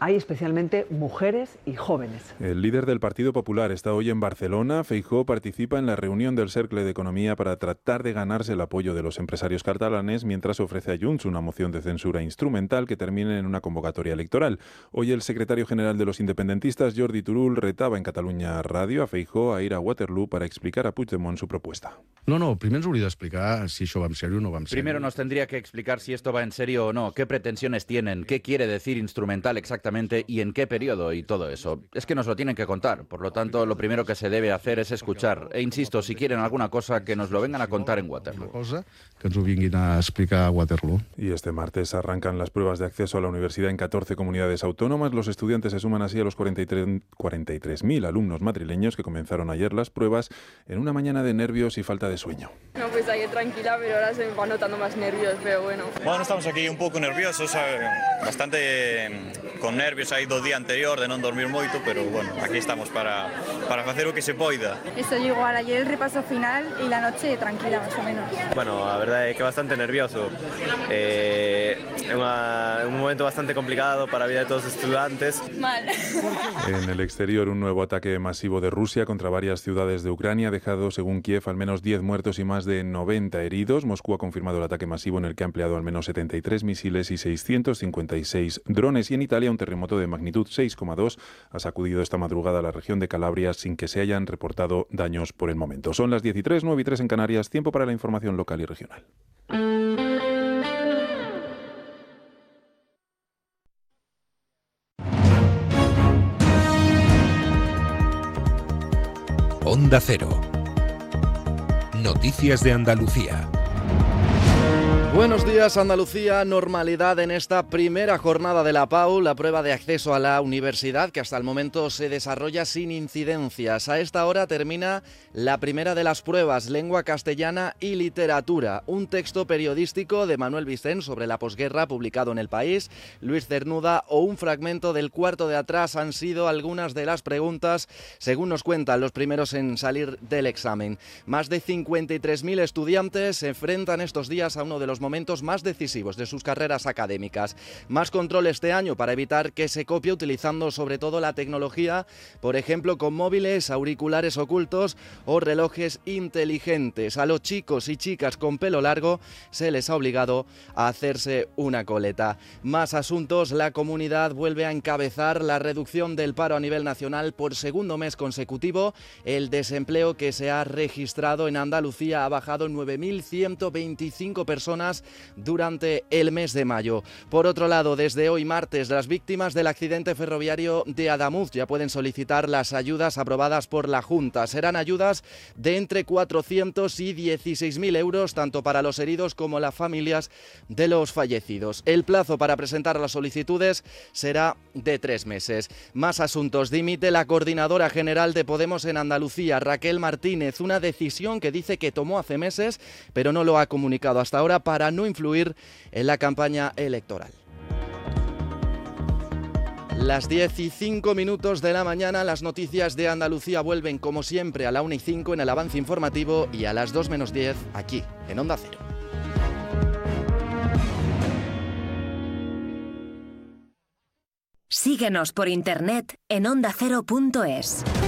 hay especialmente mujeres y jóvenes. El líder del Partido Popular está hoy en Barcelona. Feijóo participa en la reunión del Cercle de Economía para tratar de ganarse el apoyo de los empresarios catalanes, mientras ofrece a Junts una moción de censura instrumental que termine en una convocatoria electoral. Hoy el secretario general de los independentistas, Jordi Turull, retaba en Catalunya Radio a Feijóo a ir a Waterloo para explicar a Puigdemont su propuesta. No, primer ens hauria d'explicar si això va en serio o no va en serio. Primero nos tendría que explicar si esto va en serio o no, qué pretensiones tienen, qué quiere decir instrumental exactamente y en qué periodo y todo eso. Es que nos lo tienen que contar, por lo tanto lo primero que se debe hacer es escuchar. E insisto, si quieren alguna cosa, que nos lo vengan a contar en Waterloo. Cosa que ens ho vinguin a explicar a Waterloo. Y este martes arrancan las pruebas de acceso a la universidad en 14 comunidades autónomas. Los estudiantes se suman así a los 43.000 alumnos madrileños que comenzaron ayer las pruebas en una mañana de nervios y falta de sueño. No, pues aquí tranquila, pero ahora se me va notando más nervios, pero bueno. Bueno, estamos aquí un pouco nerviosos, bastante con nervios aí do día anterior de non dormir moito, pero bueno, aquí estamos para facer o que se poida. Estoy igual, ayer el repaso final y la noche tranquila, más o menos. Bueno, a verdade é que bastante nervioso. É un momento bastante complicado para a vida de todos os estudantes. Mal. En el exterior, un nuevo ataque masivo de Rusia contra varias ciudades de Ucrania ha dejado, según Kiev, al menos 10 muertos y más de 90 heridos. Moscú ha confirmado el ataque masivo en el que ha empleado al menos 73 misiles y 656 drones. Y en Italia, un terremoto de magnitud 6,2 ha sacudido esta madrugada a la región de Calabria sin que se hayan reportado daños por el momento. Son las 10:03, 9:03 en Canarias. Tiempo para la información local y regional. Onda Cero. Noticias de Andalucía. Buenos días, Andalucía. Normalidad en esta primera jornada de la PAU, la prueba de acceso a la universidad, que hasta el momento se desarrolla sin incidencias. A esta hora termina la primera de las pruebas, lengua castellana y literatura. Un texto periodístico de Manuel Vicent sobre la posguerra publicado en El País, Luis Cernuda o un fragmento del cuarto de atrás han sido algunas de las preguntas, según nos cuentan los primeros en salir del examen. Más de 53.000 estudiantes se enfrentan estos días a uno de los momentos más decisivos de sus carreras académicas. Más control este año para evitar que se copie utilizando sobre todo la tecnología, por ejemplo con móviles, auriculares ocultos o relojes inteligentes. A los chicos y chicas con pelo largo se les ha obligado a hacerse una coleta. Más asuntos, la comunidad vuelve a encabezar la reducción del paro a nivel nacional por segundo mes consecutivo. El desempleo que se ha registrado en Andalucía ha bajado en 9.125 personas durante el mes de mayo. Por otro lado, desde hoy martes, las víctimas del accidente ferroviario de Adamuz ya pueden solicitar las ayudas aprobadas por la Junta. Serán ayudas de entre 400 y 16.000 euros, tanto para los heridos como las familias de los fallecidos. El plazo para presentar las solicitudes será de 3 meses. Más asuntos. Dimite la coordinadora general de Podemos en Andalucía, Raquel Martínez, una decisión que dice que tomó hace meses, pero no lo ha comunicado hasta ahora para no influir en la campaña electoral. Las 10:05 de la mañana, las noticias de Andalucía vuelven como siempre a la 1:05 en el avance informativo y a las 2:10 aquí en Onda Cero. Síguenos por internet en ondacero.es.